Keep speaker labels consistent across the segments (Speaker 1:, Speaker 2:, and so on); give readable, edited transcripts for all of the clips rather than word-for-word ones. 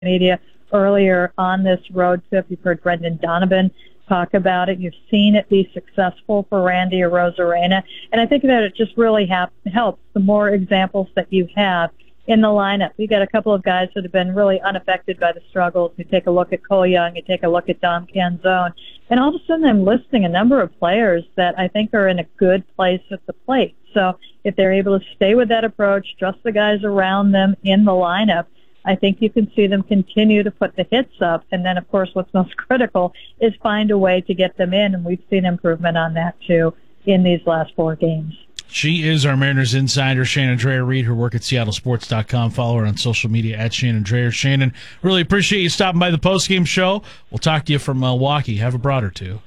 Speaker 1: media earlier on this road trip. You've heard Brendan Donovan talk about it. You've seen it be successful for Randy Arozarena. And I think that it just really helps the more examples that you have in the lineup. You got a couple of guys that have been really unaffected by the struggles. You take a look at Cole Young, you take a look at Dom Canzone, and all of a sudden I'm listing a number of players that I think are in a good place at the plate. So if they're able to stay with that approach, trust the guys around them in the lineup, I think you can see them continue to put the hits up. And then, of course, what's most critical is find a way to get them in. And we've seen improvement on that, too, in these last 4 games.
Speaker 2: She is our Mariners insider, Shannon Drayer. Read her work at seattlesports.com. Follow her on social media at Shannon Drayer. Shannon, really appreciate you stopping by the postgame show. We'll talk to you from Milwaukee. Have a broad or two.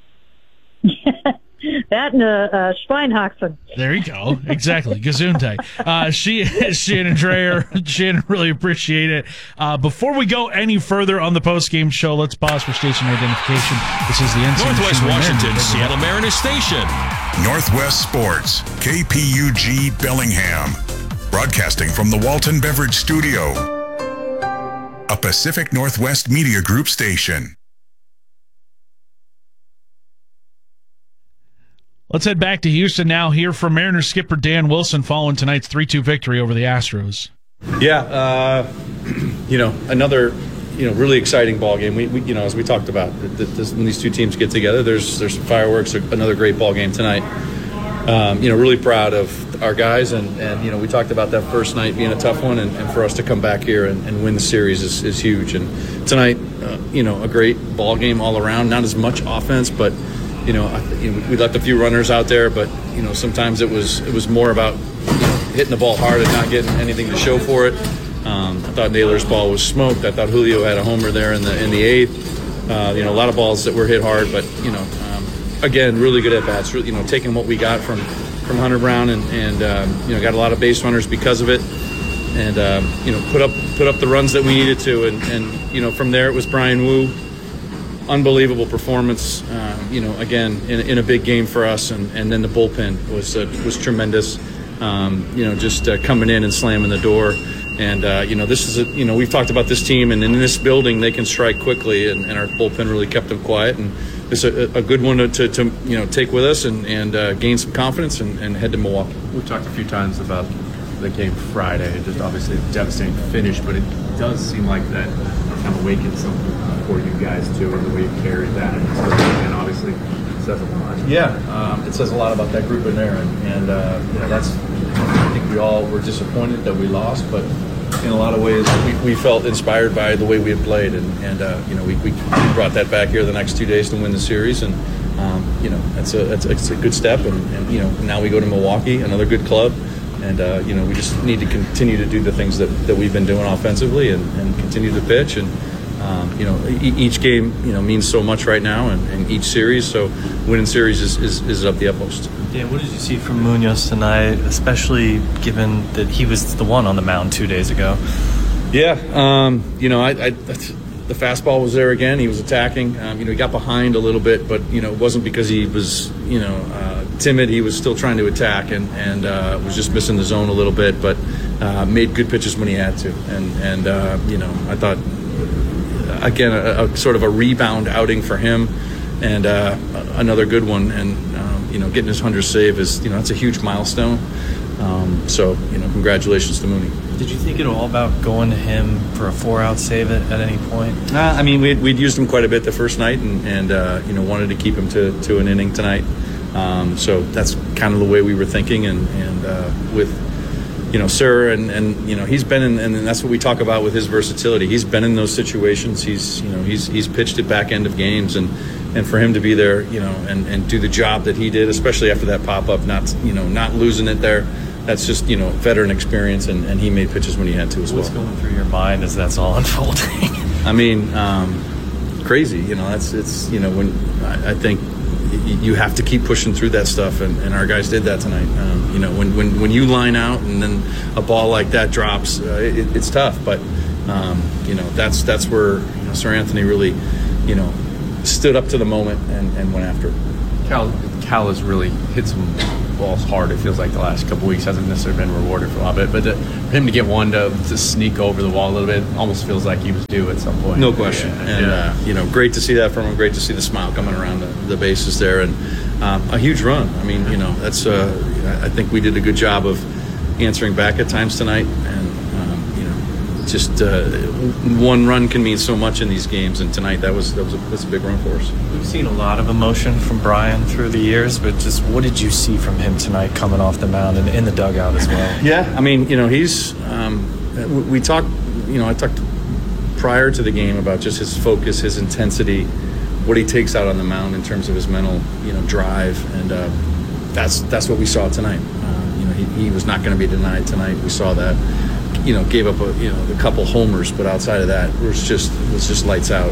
Speaker 1: That and Schweinhaxen.
Speaker 2: There you go. Exactly. Gesundheit. She is Shannon Drayer. Shannon, really appreciate it. Before we go any further on the postgame show, let's pause for station identification. This is the NC
Speaker 3: Northwest Washington Seattle Mariners station.
Speaker 4: Northwest Sports, KPUG Bellingham. Broadcasting from the Walton Beverage Studio. A Pacific Northwest Media Group station.
Speaker 2: Let's head back to Houston now. Hear from Mariners skipper Dan Wilson following tonight's 3-2 victory over the Astros.
Speaker 5: Yeah, another, really exciting ball game. We as we talked about, when these two teams get together, there's fireworks. Another great ball game tonight. Really proud of our guys, and we talked about that first night being a tough one, and for us to come back here and win the series is huge. And tonight, a great ball game all around. Not as much offense, but. We left a few runners out there, but sometimes it was more about hitting the ball hard and not getting anything to show for it. I thought Naylor's ball was smoked. I thought Julio had a homer there in the 8th. A lot of balls that were hit hard, but again, really good at bats. Taking what we got from Hunter Brown and got a lot of base runners because of it, and put up the runs that we needed to, and from there it was Brian Wu. Unbelievable performance, again in a big game for us, and then the bullpen was tremendous. Just coming in and slamming the door, and this is we've talked about this team, and in this building they can strike quickly, and our bullpen really kept them quiet, and it's a good one to take with us and gain some confidence and head to Milwaukee.
Speaker 6: We've talked a few times about the game Friday, just obviously a devastating finish, but it does seem like that kind of awakened something for you guys too, and the way you carried that, and obviously says a lot.
Speaker 5: Yeah, it says a lot about that group in there, and that's. I think we all were disappointed that we lost, but in a lot of ways we felt inspired by the way we had played, and we brought that back here the next 2 days to win the series, and it's a good step, and now we go to Milwaukee, another good club. And, we just need to continue to do the things that we've been doing offensively and continue to pitch. And, each game, means so much right now and each series. So winning series is up the utmost.
Speaker 7: Dan, what did you see from Munoz tonight, especially given that he was the one on the mound 2 days ago?
Speaker 5: Yeah, the fastball was there again. He was attacking. He got behind a little bit, but, it wasn't because he was, timid. He was still trying to attack and was just missing the zone a little bit, but made good pitches when he had to. And I thought, again, a sort of a rebound outing for him and another good one. And, getting his 100th save is, that's a huge milestone. So, congratulations to Mooney.
Speaker 7: Did you think it all about going to him for a 4-out save at any point?
Speaker 5: We'd used him quite a bit the first night and wanted to keep him to an inning tonight. So that's kind of the way we were thinking, and with Sir and he's been in, and that's what we talk about with his versatility. He's been in those situations. He's pitched at back end of games, and for him to be there, and do the job that he did, especially after that pop up, not losing it there. That's just veteran experience, and he made pitches when he had to as well.
Speaker 7: What's going through your mind as that's all unfolding?
Speaker 5: Crazy. It's when I think. You have to keep pushing through that stuff, and our guys did that tonight. When you line out and then a ball like that drops, it's tough. But that's where Sir Anthony really stood up to the moment and went after it.
Speaker 6: Cal has really hit some ball's hard. It feels like the last couple weeks hasn't necessarily been rewarded for a lot of it. But for him to get one to sneak over the wall a little bit almost feels like he was due at some point.
Speaker 5: No question. And great to see that from him. Great to see the smile coming around the bases there, and a huge run. I mean, that's. I think we did a good job of answering back at times tonight, and just one run can mean so much in these games, and tonight that's a big run for us.
Speaker 7: We've seen a lot of emotion from Brian through the years, but just what did you see from him tonight coming off the mound and in the dugout as well?
Speaker 5: Yeah, I mean, he's we talked, I talked prior to the game about just his focus, his intensity, what he takes out on the mound in terms of his mental, drive, and that's what we saw tonight. He was not going to be denied tonight. We saw that. Gave up a couple homers, but outside of that, it was just lights out.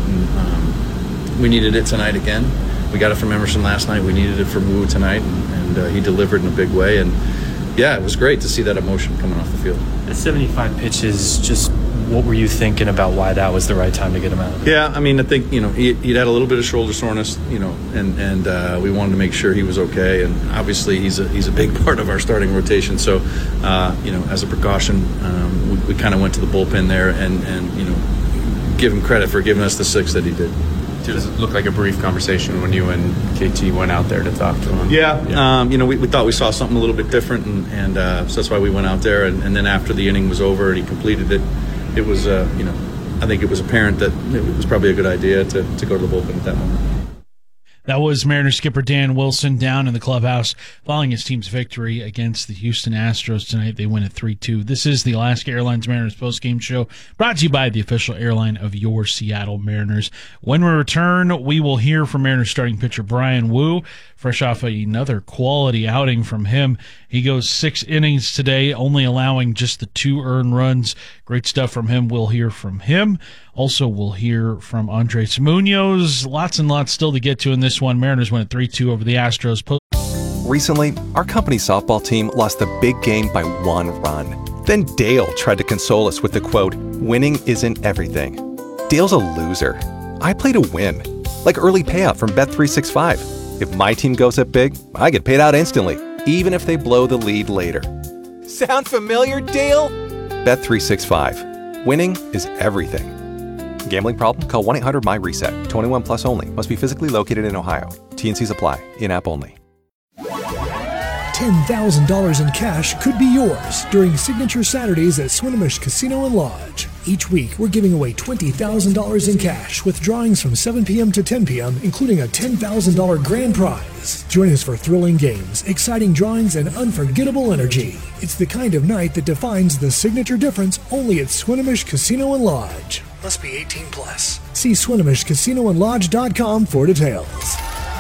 Speaker 5: And we needed it tonight again. We got it from Emerson last night. We needed it from Wu tonight, and he delivered in a big way. And yeah, it was great to see that emotion coming off the field.
Speaker 7: At 75 pitches, just what were you thinking about why that was the right time to get him out?
Speaker 5: Yeah, I mean, I think he'd had a little bit of shoulder soreness, and we wanted to make sure he was okay. And obviously, he's a big part of our starting rotation. So, as a precaution, we kind of went to the bullpen there, and give him credit for giving us the 6 that he did.
Speaker 6: Does it look like a brief conversation when you and KT went out there to talk to him?
Speaker 5: Yeah. We thought we saw something a little bit different, and so that's why we went out there. And then after the inning was over and he completed it, it was, I think it was apparent that it was probably a good idea to go to the bullpen at that moment.
Speaker 2: That was Mariners skipper Dan Wilson down in the clubhouse following his team's victory against the Houston Astros tonight. They win at 3-2. This is the Alaska Airlines Mariners postgame show, brought to you by the official airline of your Seattle Mariners. When we return, we will hear from Mariners starting pitcher Bryan Woo, fresh off another quality outing from him. He goes 6 innings today, only allowing just the 2 earned runs. Great stuff from him. We'll hear from him. Also, we'll hear from Andres Munoz. Lots and lots still to get to in this one. Mariners win at 3-2 over the Astros.
Speaker 8: Recently, our company softball team lost a big game by 1 run. Then Dale tried to console us with the quote, "Winning isn't everything." Dale's a loser. I play to win. Like early payout from Bet365. If my team goes up big, I get paid out instantly, even if they blow the lead later. Sound familiar, Dale? Bet365. Winning is everything. Gambling problem? Call 1-800-MY-RESET. 21 plus only. Must be physically located in Ohio. T&Cs apply. In-app only.
Speaker 9: $10,000 in cash could be yours during Signature Saturdays at Swinomish Casino and Lodge. Each week, we're giving away $20,000 in cash with drawings from 7 p.m. to 10 p.m., including a $10,000 grand prize. Join us for thrilling games, exciting drawings, and unforgettable energy. It's the kind of night that defines the signature difference only at Swinomish Casino and Lodge. Must be 18 plus. See SwinomishCasinoandLodge.com for details.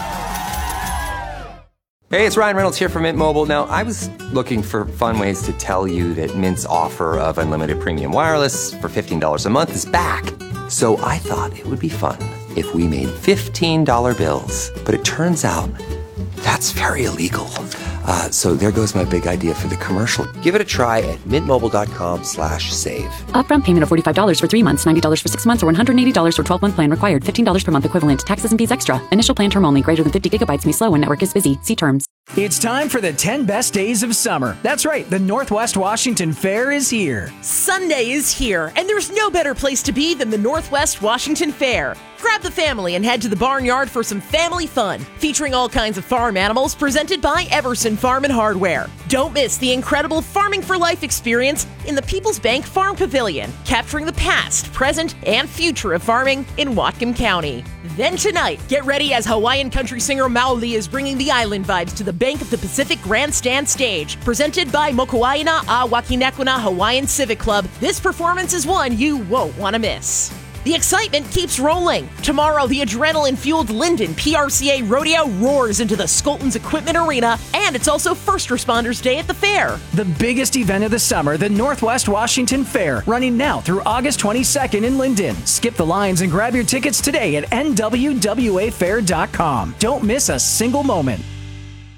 Speaker 10: Hey, it's Ryan Reynolds here from Mint Mobile. Now, I was looking for fun ways to tell you that Mint's offer of unlimited premium wireless for $15 a month is back. So I thought it would be fun if we made $15 bills. But it turns out that's very illegal. So there goes my big idea for the commercial. Give it a try at mintmobile.com/save.
Speaker 11: Upfront payment of $45 for 3 months, $90 for 6 months, or $180 for 12-month plan required. $15 per month equivalent. Taxes and fees extra. Initial plan term only. Greater than 50 gigabytes may slow when network is busy. See terms.
Speaker 12: It's time for the 10 best days of summer. That's right, the Northwest Washington Fair is here.
Speaker 13: Sunday is here, and there's no better place to be than the Northwest Washington Fair. Grab the family and head to the barnyard for some family fun, featuring all kinds of farm animals presented by Everson Farm and Hardware. Don't miss the incredible Farming for Life experience in the People's Bank Farm Pavilion, capturing the past, present, and future of farming in Whatcom County. Then tonight, get ready as Hawaiian country singer Maoli is bringing the island vibes to the Bank of the Pacific Grandstand stage, presented by Mokuaina a Wakinekuna Hawaiian Civic Club. This performance is one you won't want to miss. The excitement keeps rolling. Tomorrow, the adrenaline-fueled Linden PRCA Rodeo roars into the Skolton's Equipment Arena, and it's also First Responders Day at the fair.
Speaker 12: The biggest event of the summer, the Northwest Washington Fair, running now through August 22nd in Linden. Skip the lines and grab your tickets today at nwwafair.com. Don't miss a single moment.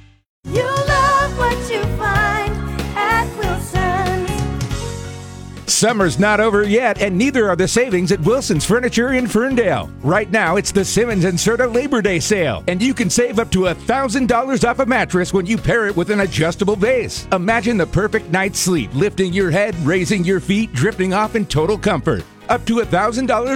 Speaker 14: You love what you find at Wilson's. Summer's not over yet, and neither are the savings at Wilson's Furniture in Ferndale. Right now, it's the Simmons and Serta Labor Day sale, and you can save up to $1,000 off a mattress when you pair it with an adjustable base. Imagine the perfect night's sleep, lifting your head, raising your feet, drifting off in total comfort. Up to $1,000